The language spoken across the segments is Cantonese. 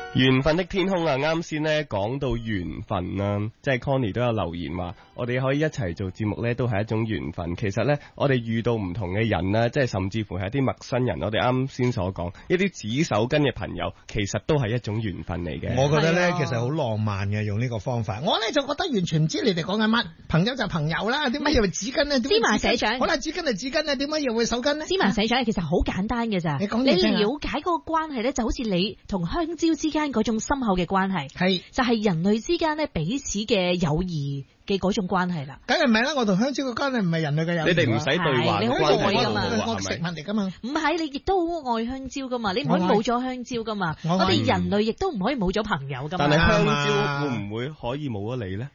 緣分的天空啊，啱先咧講到緣分啦，即係 Connie 都有留言話，我哋可以一齊做節目咧，都係一種緣分。其實咧，我哋遇到唔同嘅人啦，即係甚至乎係一啲陌生人，我哋啱先所講一啲指手跟嘅朋友，其實都係一種緣分嚟嘅。 我覺得咧，其實好浪漫嘅，用呢個方法。我咧就覺得完全唔知你哋講緊乜，朋友就朋友啦，點解要紙巾咧？ 芝麻社長， 好啦，紙巾係紙巾啊，點解要會手巾咧？ 芝麻社長其實好簡單嘅咋，你了解嗰個關係咧，就好似你同香蕉之間嗰種深厚嘅關係，係就係人類之間咧彼此嘅友誼嘅嗰種關係啦。 梗係唔係啦，我同香蕉嘅關係唔係人類嘅友誼。 你哋唔使對話， 你好愛㗎嘛， 我食物嚟㗎嘛。 唔係，你亦都好愛香蕉㗎嘛，你唔可以冇咗香蕉㗎嘛。我哋人類亦都唔可以冇咗朋友㗎嘛。 但係香蕉會唔會可以冇咗你咧？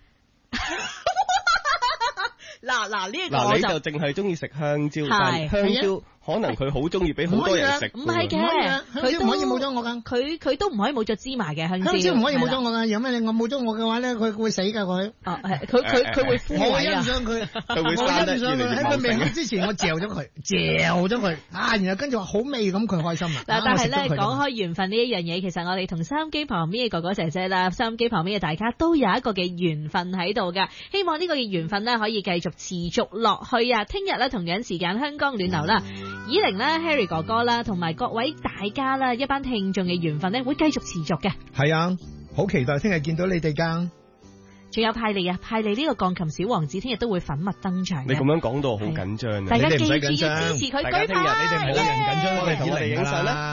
嗱呢個你就淨係中意食香蕉，但香蕉可能佢好中意俾好多人食。 唔係嘅， 佢都唔可以冇咗我㗎。 佢都唔可以冇咗芝麻嘅香蕉。 香蕉唔可以冇咗我㗎，有咩我冇咗我嘅話咧，佢會死㗎佢。 哦，佢會枯萎啊！ 我欣賞佢， 我欣賞佢喺佢未死之前，我嚼咗佢，然後跟住話好味咁，佢開心啊！ 嗱，但係咧講開緣分呢一樣嘢，其實我哋同收音機旁邊嘅哥哥姐姐啦，收音機旁邊嘅大家都有一個嘅緣分喺度㗎。希望呢個嘅緣分咧可以繼續持續落去啊！聽日咧同樣時間香江暖流啦，以玲啦 Harry 哥哥啦，同埋各位大家啦，一班聽眾嘅緣分咧會繼續持續嘅。 係啊，好期待聽日見到你哋㗎。 仲有派利啊，派利呢個鋼琴小王子聽日都會粉墨登場。 你咁樣講到好緊張啊！ 大家記住要支緊張持佢舉牌。 你哋唔使緊張，我哋同我哋影相啦。